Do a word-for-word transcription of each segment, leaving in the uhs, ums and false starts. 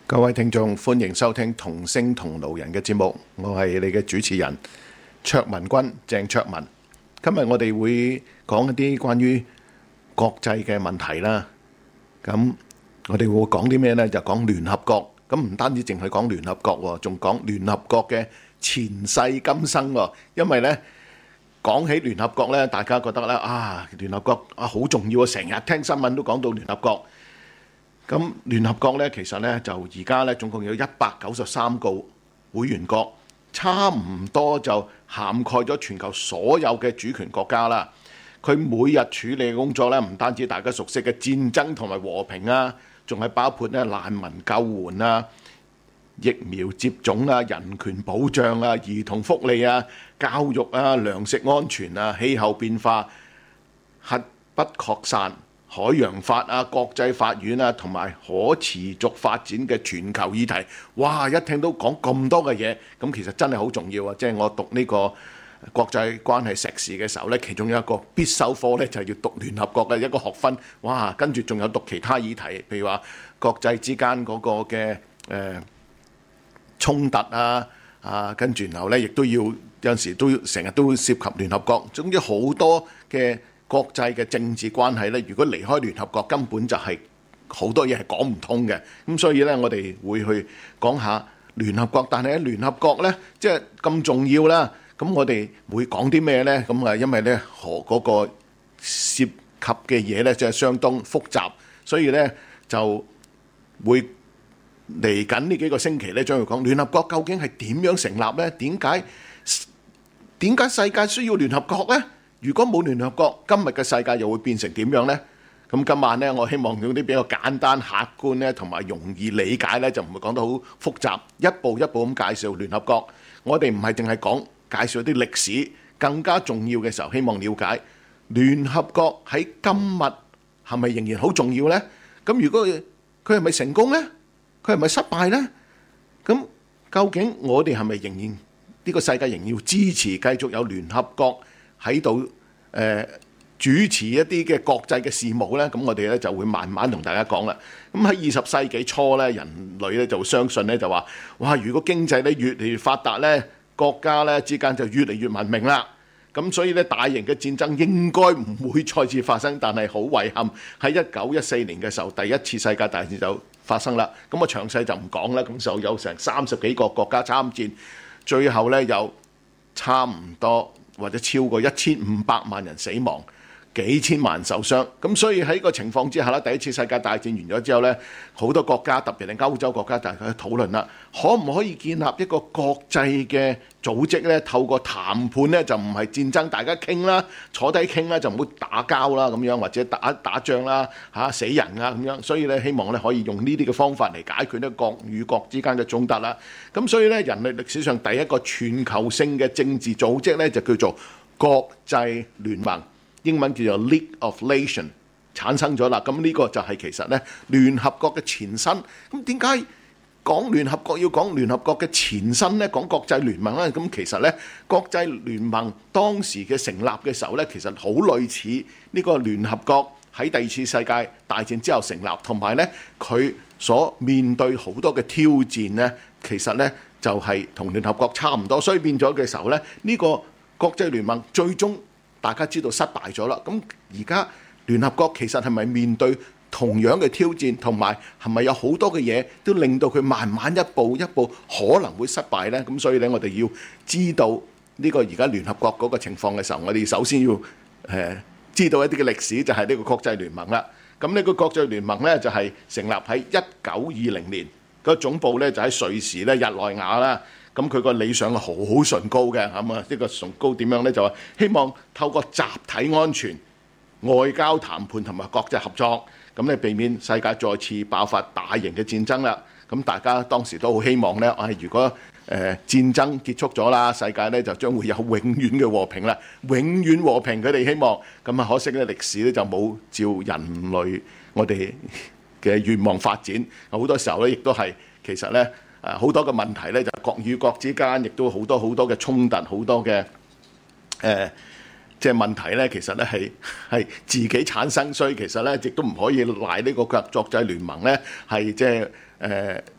各位聽眾，歡迎收聽同聲同路人嘅節目，我係你嘅主持人卓文君，鄭卓文。今日我哋會講一啲關於國際嘅問題啦。咁我哋會講啲咩呢？就講聯合國。咁唔單止淨係講聯合國，仲講聯合國嘅前世今生。因為呢，講起聯合國呢，大家覺得咧啊，聯合國啊好重要啊，成日聽新聞都講到聯合國。咁聯合國咧，其實咧就而家咧總共有一百九十三個會員國，差唔多就涵蓋咗全球所有嘅主權國家啦。佢每日處理嘅工作咧，唔單止大家熟悉嘅戰爭同埋和平啊，仲係包括咧難民救援啊、疫苗接種啊、人權保障啊、兒童福利啊、教育啊、糧食安全啊、氣候變化、核不擴散、海洋法啊、國際法院啊，同埋可持續發展嘅全球議題，哇！一聽到講咁多嘅嘢，咁其實真係好重要啊！即係我讀呢個國際關係碩士嘅時候呢，其中有一個必修科呢，就係要讀聯合國嘅一個學分，哇！跟住仲有讀其他議題，譬如話國際之間嗰個嘅誒衝突啊，啊，跟住然後呢，亦都要有陣時都成日都涉及聯合國，總之好多嘅國際嘅政治關係咧，如果離開聯合國，根本就係好多嘢係講唔通嘅。咁所以咧，我哋會去講下聯合國。但係喺聯合國咧，即係咁重要啦。咁我哋會講啲咩咧？咁啊，因為咧，何嗰個涉及嘅嘢咧，就係相當複雜，所以咧就會嚟緊呢幾個星期咧，將會講聯合國究竟係點樣成立咧？點解點解世界需要聯合國咧？如果冇聯合國，今日嘅世界又會變成點樣呢？咁今晚呢，我希望用啲比較簡單、客觀咧，同埋容易理解咧，就唔會講得好複雜，一步一步咁介紹聯合國。我哋唔係淨係講介紹啲歷史，更加重要嘅時候，希望了解聯合國喺今日係咪仍然好重要呢？咁如果佢係咪成功呢？佢係咪失敗呢？咁究竟我哋係咪仍然呢個世界仍然要支持繼續有聯合國喺度誒主持一啲嘅國際嘅事務呢？咁我哋咧就會慢慢同大家講啦。咁喺二十世紀初咧，人類咧就相信咧就話：哇！如果經濟咧越嚟越發達咧，國家咧之間就越嚟越文明啦。咁所以咧大型嘅戰爭應該唔會再次發生。但係好遺憾，喺一九一四年嘅時候，第一次世界大戰就發生啦。咁我詳細就唔講啦。咁就有成三十幾個國家參戰，最後咧有差唔多，或者超過一千五百萬人死亡，幾千萬人受傷。咁所以喺呢個情況之下咧，第一次世界大戰完咗之後呢，好多國家，特別係歐洲國家，大家討論啦，可唔可以建立一個國際嘅組織呢？透過談判呢，就唔係戰爭，大家傾啦，坐低傾啦，就唔好打交啦咁樣，或者打打仗啦嚇、啊、死人啊咁樣。所以咧，希望咧可以用呢啲嘅方法嚟解決呢國與國之間嘅衝突啦。咁所以咧，人類歷史上第一個全球性嘅政治組織咧，就叫做國際聯盟，英文叫做 League of Nations 產生咗啦。咁呢個就係其實咧聯合國嘅前身。咁點解講聯合國要講聯合國嘅前身呢？講國際聯盟呢？咁其實呢，國際聯盟當時嘅成立嘅時候呢，其實好類似呢個聯合國喺第二次世界大戰之後成立，同埋呢佢所面對好多嘅挑戰呢，其實呢就係同聯合國差唔多。所以變咗嘅時候呢，呢個國際聯盟最終大家知道失敗咗啦。咁而家聯合國其實係咪面對同樣嘅挑戰，同埋係咪有好多嘅嘢都令到佢慢慢一步一步可能會失敗呢？咁所以咧，我哋要知道呢個而家聯合國嗰個情況嘅時候，我哋首先要誒、呃、知道一啲嘅歷史，就係呢個國際聯盟啦。咁呢個國際聯盟呢，就係成立喺一九二零年，個總部呢，就喺瑞士咧日內瓦啦。咁佢個理想係好崇高嘅，咁啊呢個崇高點樣呢？就話希望透過集體安全、外交談判同埋國際合作，咁咧避免世界再次爆發大型嘅戰爭啦。咁大家當時都好希望咧，啊如果誒、呃、戰爭結束咗啦，世界咧就將會有永遠嘅和平啦，永遠和平佢哋希望。咁啊可惜咧歷史咧就冇照人類我哋嘅願望發展，好多時候咧亦都係其實咧誒好多嘅問題咧就國與國之間亦都好多好多嘅衝突，好多嘅誒。呃即係問題咧，其實咧係係自己產生，所以其實咧亦都唔可以賴呢個國國際聯盟咧係即係誒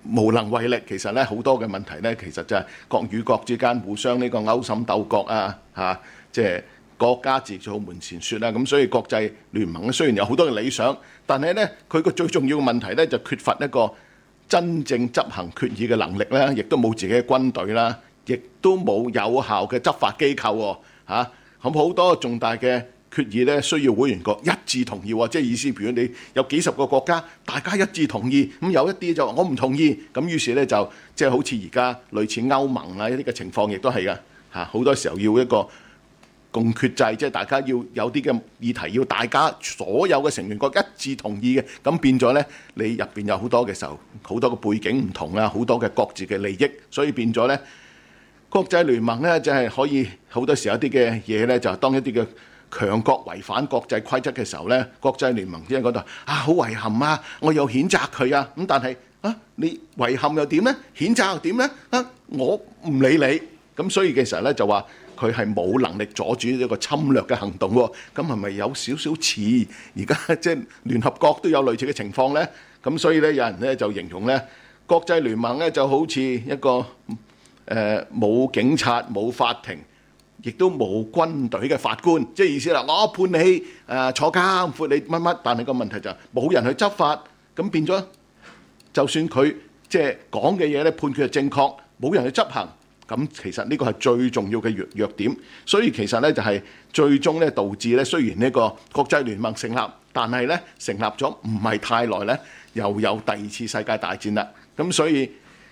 無能為力。其實咧好多嘅問題咧，其實就係國與國之間互相呢個勾心鬥角啊，嚇，即係國家自掃門前雪啦。咁所以國際聯盟咧雖然有好多嘅理想，但係咧佢個最重要嘅問題咧就缺乏一個真正執行決議嘅能力啦，亦都冇自己嘅軍隊啦，亦都冇有效嘅執法機構喎，嚇。咁好多重大嘅決議咧，需要會員國一致同意喎，即係意思，譬如你有幾十個國家，大家一致同意，咁有一啲就話我唔同意，咁於是咧就即係好似而家類似歐盟啊一啲嘅情況，亦都係噶嚇，好多時候要一個共決制，即係大家要有啲嘅議題要大家所有嘅成員國一致同意嘅，咁變咗咧你入邊有好多嘅時候，好多嘅背景唔同啊，好多嘅各自嘅利益，所以變咗咧國際聯盟咧就係可以好多時候有啲嘅嘢咧，就當一啲嘅強國違反國際規則嘅時候咧，國際聯盟即係嗰度啊好遺憾啊，我又譴責佢啊，咁但係啊你遺憾又點咧？譴責又點咧？啊我唔理你，咁所以嘅時候咧就話佢係冇能力阻止一個侵略嘅行動喎。咁係咪有少少似而家即係聯合國都有類似嘅情況咧？咁所以咧有人咧就形容咧國際聯盟咧就好似一個誒冇警察冇法庭，亦都冇軍隊嘅法官，即係意思啦。我判你誒、呃、坐監，判你乜乜，但係個問題就係冇人去執法，咁變咗就算佢即係講嘅嘢咧判決係正確，冇人去執行，咁其實呢個係最重要嘅弱弱點。所以其實咧就係最終咧導致咧，雖然呢個國際聯盟成立，但係咧成立咗唔係太耐咧，又有第二次世界大戰啦。咁所以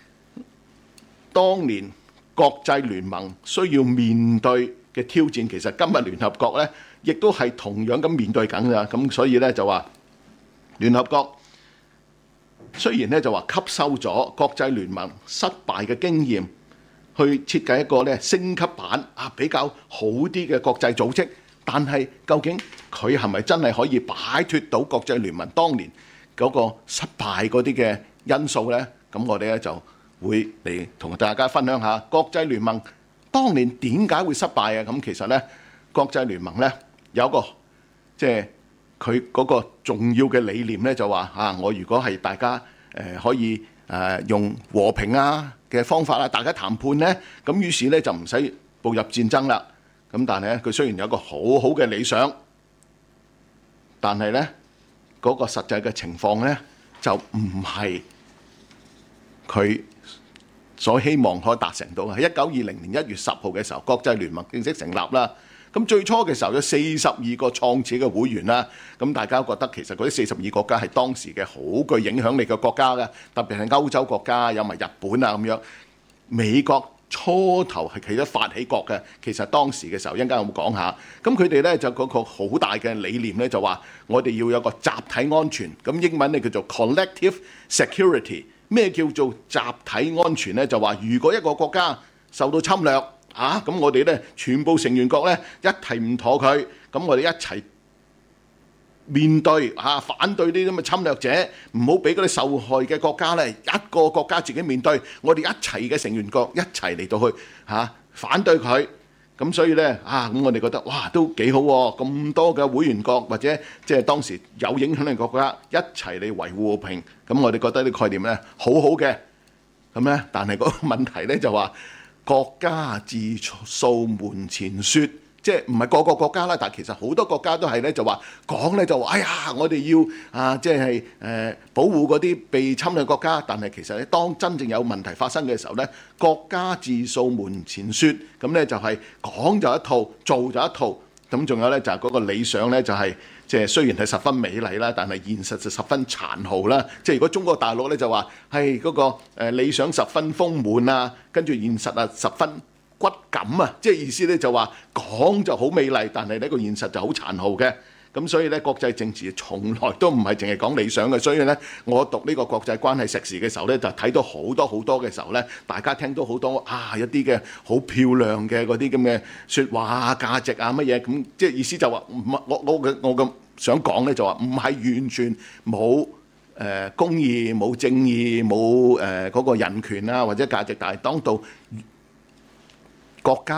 當年國際聯盟需要面對嘅挑戰，其實今日聯合國咧，亦都係同樣咁面對緊㗎。咁所以咧就話聯合國雖然咧就話吸收咗國際聯盟失敗嘅經驗，去設計一個咧升級版啊比較好啲嘅國際組織，但係究竟佢係咪真係可以擺脫到國際聯盟當年嗰個失敗嗰啲嘅因素咧？咁我哋咧就會嚟同大家分享下國際聯盟當年點解會失敗啊？咁其實咧，國際聯盟咧有一個即係佢嗰個重要嘅理念咧，就話啊，我如果係大家誒、呃、可以誒、呃、用和平啊嘅方法啦，大家談判咧，咁於是咧就唔使步入戰爭啦。咁但係咧，佢雖然有一個好好嘅理想，但係咧嗰個實際嘅情況咧就唔係佢所希望可以達成到嘅。喺一九二零年一月十號嘅時候，國際聯盟正式成立啦。咁最初嘅時候有四十二個創始嘅會員啦。咁大家覺得其實嗰啲四十二國家係當時嘅好具影響力嘅國家嘅，特別係歐洲國家，有埋日本啊咁樣。美國初頭係其實發起國嘅，其實當時嘅時候一陣間我會講下。咁佢哋咧就嗰個好大嘅理念咧，就話我哋要有個集體安全。咁英文咧叫做 collective security。咩叫做集體安全咧？就話如果一個國家受到侵略啊，咁我哋咧全部成員國咧一齊唔妥佢，咁我哋一齊面對啊，反對呢啲咁嘅侵略者，唔好俾嗰啲受害嘅國家咧一個國家自己面對，我哋一齊嘅成員國一齊嚟到去嚇、啊、反對佢。咁所以咧啊，咁我哋覺得哇都幾好喎、啊，咁多嘅會員國或者即係當時有影響力嘅國家一齊嚟維護和平，咁我哋覺得呢個概念咧好好嘅。咁咧，但係嗰個問題咧就話國家自掃門前雪，即係唔係個個國家啦，但係其實好多國家都係咧就話講咧就話，哎呀，我哋要啊即係誒保護嗰啲被侵略國家，但係其實咧當真正有問題發生嘅時候咧，國家自掃門前雪，咁咧就係講就一套，做就一套，咁仲有咧就係嗰個理想咧就係即係雖然係十分美麗啦，但係現實就十分殘酷啦。即係如果中國大陸咧就話係嗰個誒理想十分豐滿啊，跟住現實啊十分骨感啊，即係意思咧就話講就好美麗，但係呢個現實就好殘酷嘅。咁所以咧國際政治從來都唔係淨係講理想嘅。所以咧我讀呢個國際關係碩士嘅時候咧，就睇到好多好多嘅時候咧，大家聽到好多啊一啲嘅好漂亮嘅嗰啲咁嘅説話啊、價值啊乜嘢咁，即係意思就話唔我我嘅我咁想講咧就話唔係完全冇誒、呃、公義、冇正義、冇誒嗰個人權啊或者價值，但係當到國家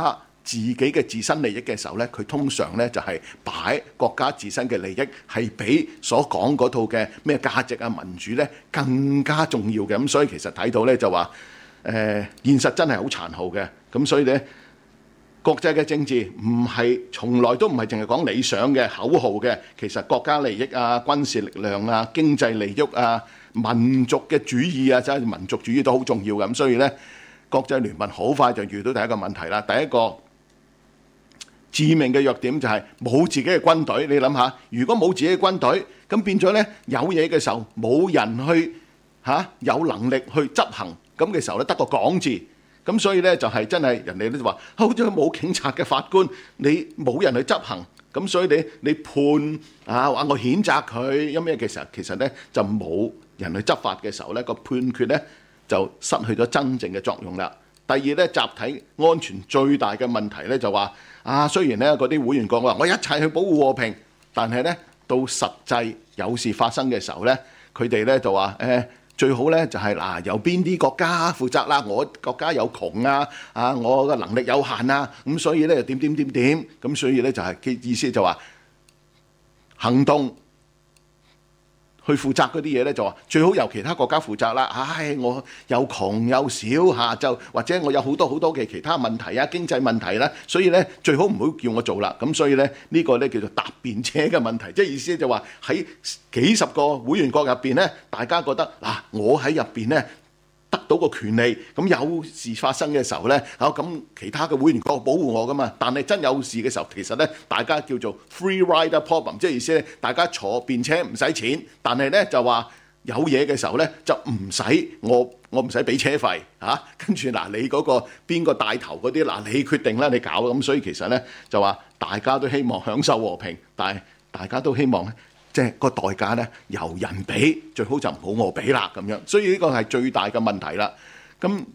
自己嘅自身利益嘅時候咧，佢通常咧就係擺國家自身嘅利益係比所講嗰套嘅咩價值啊、民主咧更加重要嘅。咁所以其實睇到咧就話誒、呃、現實真係好殘酷嘅。咁所以咧國際嘅政治唔係從來都唔係淨係講理想嘅口號嘅，其實國家利益啊、軍事力量啊、經濟利益啊、民族嘅主義啊，即係民族主義都好重要嘅。咁所以咧國際聯盟好快就遇到第一個問題啦。第一個致命嘅弱點就係冇自己嘅軍隊。你諗下，如果冇自己嘅軍隊，咁變咗呢，有嘢嘅時候冇人去嚇、啊、有能力去執行，咁嘅時候咧得個講字。咁所以呢，就係、是、真係人哋都話，好似冇警察嘅法官，你冇人去執行，咁所以你你判啊話我譴責佢，因為其實其實呢就冇人去執法嘅時候呢，個判決呢就失去咗真正嘅作用啦。第二咧，集體安全最大嘅問題咧就話啊，雖然咧嗰啲會員國話我一齊去保護和平，但係咧到實際有事發生嘅時候咧，佢哋咧就話誒、欸、最好咧就係、是、嗱、啊、由邊啲國家負責啦，我國家有窮啊，啊我嘅能力有限啊，咁所以咧就點點點點，咁所以咧就係、是、嘅意思就話行動去負責嗰啲嘢咧，就話最好由其他國家負責啦。唉，我又窮又少嚇，就或者我有好多好多嘅其他問題啊，經濟問題啦，所以咧最好唔好叫我做啦。咁所以咧呢個咧叫做搭便車嘅問題，即係意思就話喺幾十個會員國入邊咧，大家覺得嗱，我喺入邊咧得到個權利，咁有事發生嘅時候咧，啊咁其他嘅會員國保護我噶嘛。但係真有事嘅時候，其實咧大家叫做 free rider problem， 即係意思咧，大家坐便車唔使錢，但係咧就話有嘢嘅時候咧就唔使我我唔使俾車費嚇。跟住嗱，你嗰個邊個帶頭嗰啲嗱，你決定啦，你搞咁。所以其實咧就話大家都希望享受和平，但係大家都希望咧。即係個代價咧，由人俾，最好就唔好我俾啦咁樣。所以呢個係最大嘅問題啦。咁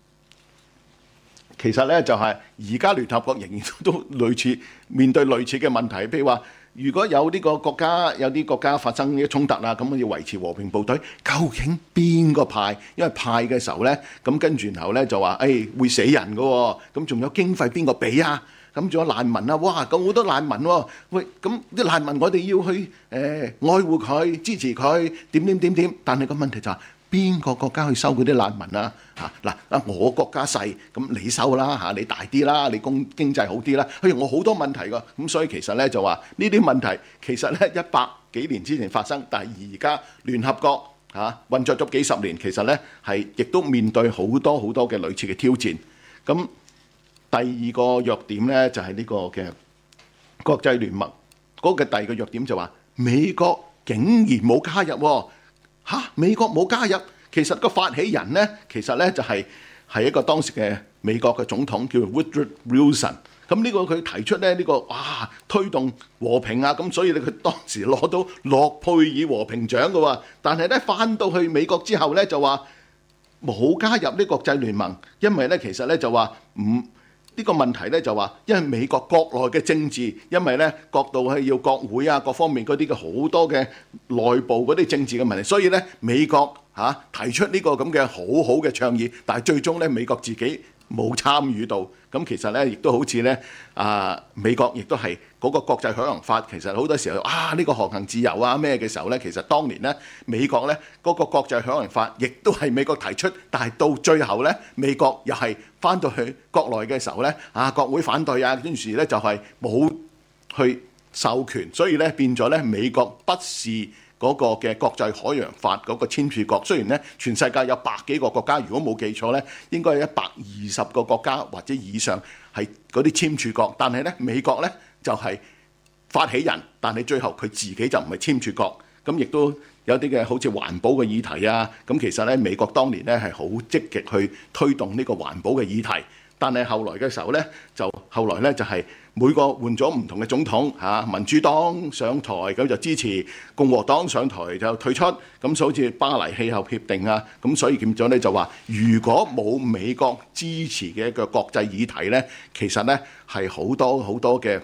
其實咧就係而家聯合國仍然都類似面對類似嘅問題，譬如話，如果有呢個國家有啲國家發生啲衝突啦，咁要維持和平部隊，究竟邊個派？因為派嘅時候咧，咁跟住然後咧就話，誒、哎、會死人㗎喎，咁仲有經費邊個俾啊？咁仲有難民啊！哇，咁好多難民喎、啊！喂，咁啲難民我哋要去誒、呃、愛護佢、支持佢，點點點點。但係個問題就係、是、邊個國家去收嗰啲難民啊？嚇嗱啊！我國家細，咁你收啦嚇，你大啲啦，你經經濟好啲啦。譬如我好多問題㗎，咁所以其實咧就話呢啲問題其實咧一百幾年之前發生，但係而家聯合國嚇、啊、運作咗幾十年，其實咧係亦都面對好多好多嘅類似嘅挑戰。咁第二個弱點咧就係、是、呢個嘅國際聯盟嗰、那個第二個弱點就話美國竟然冇加入喎、哦啊、美國冇加入，其實個發起人咧其實咧就係、是、係一個當時嘅美國嘅總統叫 Woodrow Wilson。咁呢個佢提出咧呢、這個哇推動和平啊，咁所以咧佢當時攞到諾貝爾和平獎嘅喎。但係咧翻到去美國之後咧就話冇加入呢國際聯盟，因為咧其實咧就話唔。呢個問題咧就話，因為美國國內嘅政治，因為咧各度係要國會啊各方面嗰啲嘅好多嘅內部嗰啲政治嘅問題，所以咧美國嚇、啊、提出呢個咁嘅好好嘅倡議，但係最終咧美國自己冇參與到。咁其實咧亦都好似咧啊美國亦都係嗰個國際海洋法，其實好多時候啊呢個航行自由啊咩嘅時候咧，其實當年咧美國咧嗰個國際海洋法亦都係美國提出，但係到最後咧美國又係翻到去國內嘅時候咧啊國會反對啊，跟住咧就係冇去授權，所以咧變咗咧美國不是嗰個嘅國際海洋法嗰個簽署國。雖然咧全世界有百幾個國家，如果冇記錯咧，應該係一百二十個國家或者以上係嗰啲簽署國，但係咧美國咧就係發起人，但係最後佢自己就唔係簽署國。咁亦都有啲嘅好似環保嘅議題啊，咁其實咧美國當年咧係好積極去推動呢個環保嘅議題，但係後來嘅時候咧就後來咧就係、是。每個換咗唔同嘅總統嚇，民主黨上台咁就支持，共和黨上台就退出，咁就好似巴黎氣候協定啊，咁所以變咗咧就話，如果冇美國支持嘅一個國際議題咧，其實咧係好多好多嘅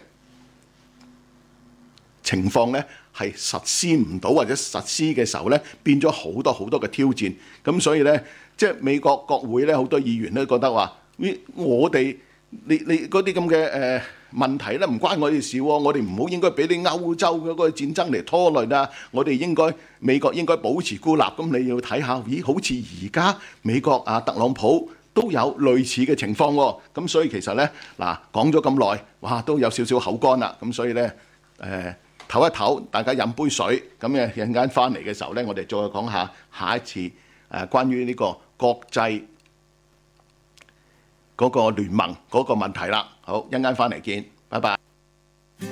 情況咧係實施唔到，或者實施嘅時候咧變咗好多好多嘅挑戰。咁所以咧，即係美國國會咧好多議員都覺得話，我哋你你嗰啲咁嘅誒問題咧，唔關我哋事喎。我哋唔好應該俾啲歐洲嗰個戰爭嚟拖累啊！我哋應該美國應該保持孤立。咁你要睇下，咦？好似而家美國啊，特朗普都有類似嘅情況喎。咁所以其實咧，嗱講咗咁耐，哇都有少少口乾啦。咁所以咧誒唞一唞，大家飲杯水。咁嘅陣間翻嚟嘅時候咧，我哋再講下下一次誒關於呢個國際嗰個聯盟嗰個問題啦。好，一陣間翻嚟見，拜拜。